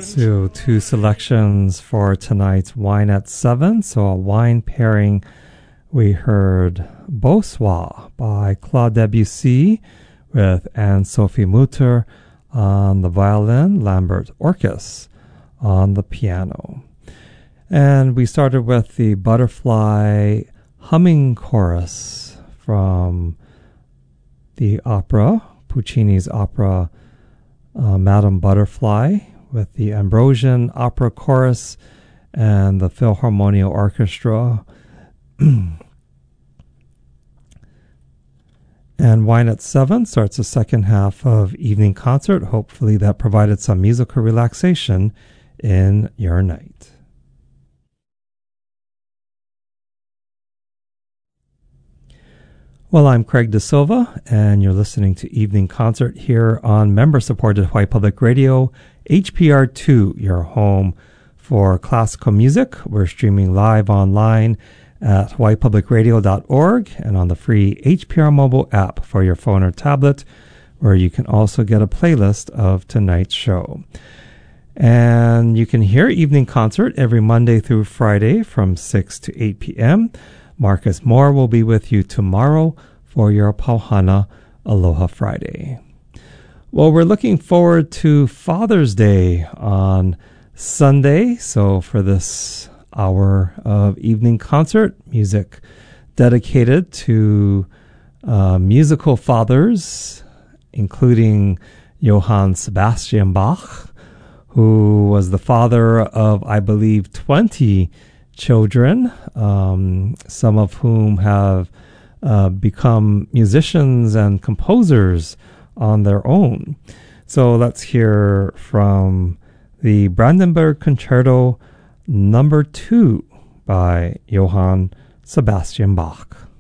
So, two selections for tonight's Wine at 7. So, a wine pairing, we heard Beau Soir by Claude Debussy with Anne-Sophie Mutter on the violin, Lambert Orkis on the piano. And we started with the Butterfly Humming Chorus from the opera, Puccini's opera Madame Butterfly, with the Ambrosian Opera Chorus and the Philharmonia Orchestra. And Wine at 7 starts the second half of evening concert. Hopefully that provided some musical relaxation in your night. Well, I'm Craig De Silva, and you're listening to Evening Concert here on member-supported Hawaii Public Radio, HPR2, your home for classical music. We're streaming live online at hawaiipublicradio.org and on the free HPR mobile app for your phone or tablet, where you can also get a playlist of tonight's show. And you can hear Evening Concert every Monday through Friday from 6 to 8 p.m., Marcus Moore will be with you tomorrow for your Pauhana Aloha Friday. Well, we're looking forward to Father's Day on Sunday. So for this hour of evening concert, music dedicated to musical fathers, including Johann Sebastian Bach, who was the father of, I believe, 20 children, some of whom have become musicians and composers on their own. So let's hear from the Brandenburg Concerto No. 2 by Johann Sebastian Bach.